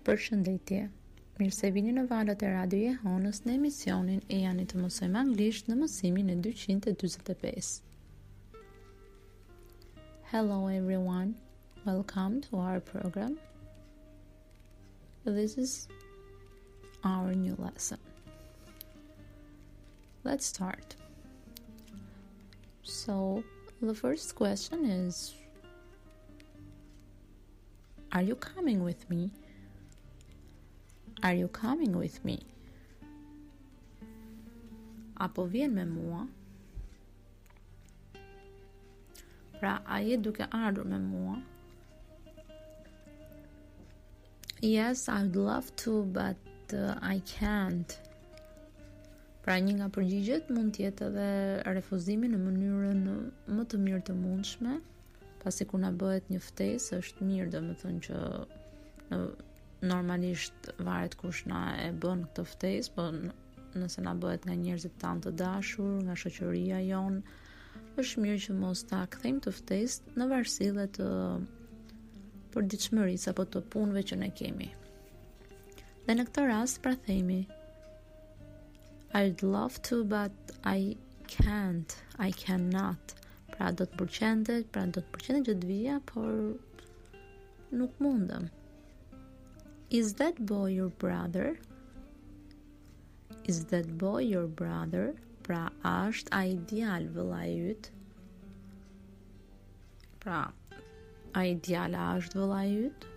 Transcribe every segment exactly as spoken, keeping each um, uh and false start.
Përshëndetje. Mirë se vini në valët e Radio Jehonës në emisionin e Jani të mësojmë anglisht në mësimin e dyqind e dyzet e pesë. Hello everyone. Welcome to our program. This is our new lesson. Let's start. So, the first question is, are you coming with me? Are you coming with me? Apo vjen me mua? Pra, a je duke ardhur me mua? Yes, I would love to, but uh, I can't. Pra, një nga përgjigjet mund të jetë edhe refuzimi në mënyrën më të mirë të mundshme, pasi kur na bëhet një ftesë, është mirë, domethënë që në normalisht varet kush na e bën këtë ftesë, po nëse na bëhet nga njerëzit tanë të dashur, nga shoqëria jon, është mirë që mos ta kthejmë të ftesë në varësi dhe të përditshmërisë apo të punëve që ne kemi. Dhe në këtë rast pra themi I'd love to, but I can't, I cannot. Pra do të përqende, pra do të përqende që të vija, por nuk mundem. Is that boy your brother? Is that boy your brother? Pra, a është ai djalë vëllai yt? Pra, ai djala është vëllai yt?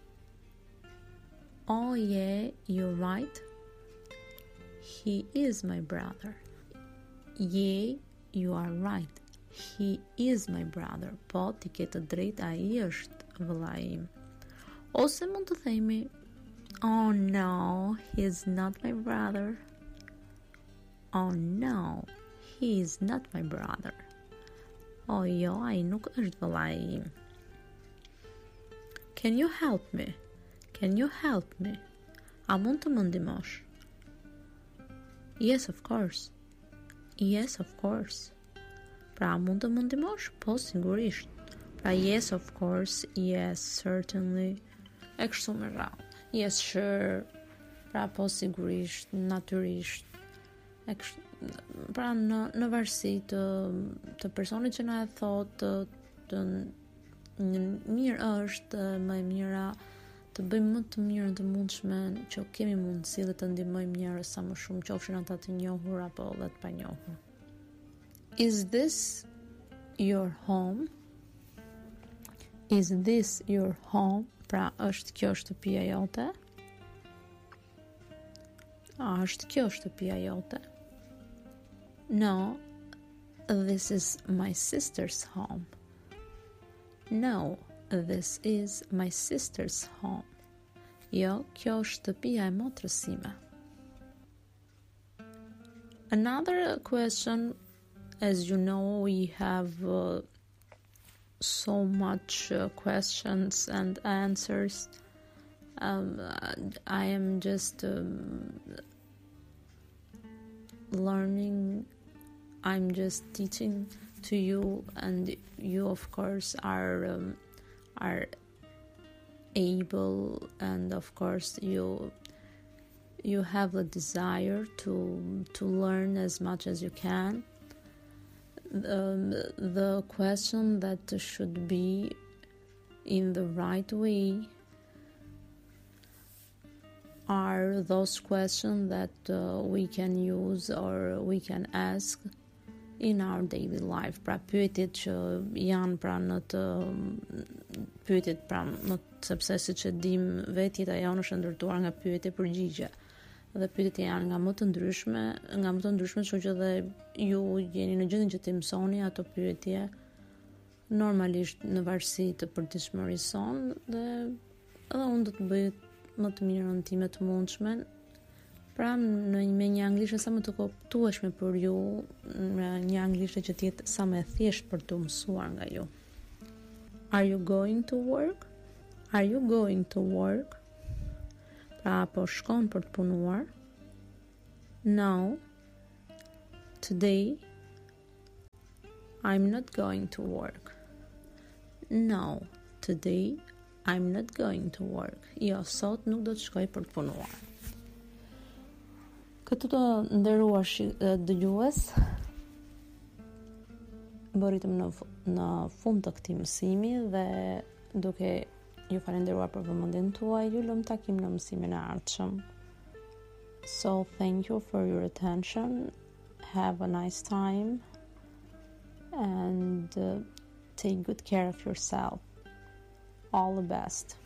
Oh yeah, you're right. He is my brother. Yeah, you are right. He is my brother. Po, ti ke të drejtë, ai është vëllai im. Ose mund të themi oh no, he is not my brother. Oh no, he is not my brother. Oh jo, ai nuk është vëllai im. Can you help me? Can you help me? A mund të më ndihmosh? Yes, of course. Yes, of course. Pra, a mund të më ndihmosh? Po, sigurisht. Pra, yes, of course. Yes, certainly. E kështu me radhë. Yes, sure. Pra, po, sigurisht, natyrisht. E kështu, pra, në, në varësi të, të personit që na e thotë, të, të një mirë është, më e mira të bëjmë më të mirën të mundshme që kemi mundësi dhe të ndihmojmë njerëz sa më shumë, qofshin ata të njohur apo edhe të panjohur. Is this your home? Is this your home? Pra, është kjo shtëpia jote? A është kjo shtëpia jote? No, this is my sister's home. No, this is my sister's home. Jo, kjo është shtëpia e motrës sime. Another question, as you know, we have uh, so much uh, questions and answers. Um, I am just um, learning. I'm just teaching to you, and you, of course, are um, are able, and of course, you you have the desire to to learn as much as you can. Um, the question that should be in the right way are those questions that uh, we can use or we can ask in our daily life. Pra pyetjet që janë pra në të pyetjet pra në sepse siç e dim vetë jeta jonë është ndërtuar nga pyetje përgjigje. Dhe pyetjet janë nga më të ndryshme, nga më të ndryshme, kështu që dhe ju jeni në gjendje që të mësoni ato pyetje normalisht në varësi të përditshmërisë sonë, dhe edhe unë do të bëj më të mirën time të mundshme. Pra në me një anglisht sa më të kuptueshme për ju, në një anglisht që të jetë sa më e thjeshtë për të mësuar nga ju. Are you going to work? Are you going to work? Pra po shkon për të punuar? No. Today I'm not going to work. No. Today I'm not going to work. Jo, sot nuk do të shkoj për të punuar. Këtu të nderuar dëgjues, bëritëm në, në fund të këtij mësimi dhe duke ju falenderuar për vëmendjen tuaj, ju lëm takim në mësimin e ardhshëm. So thank you for your attention. Have a nice time and uh, take good care of yourself. All the best.